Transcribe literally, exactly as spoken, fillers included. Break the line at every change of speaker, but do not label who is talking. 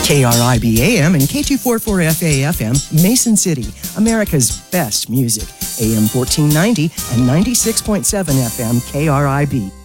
K R I B A M and K two forty-four F A F M, Mason City, America's best music. A M fourteen ninety and ninety-six point seven F M K R I B.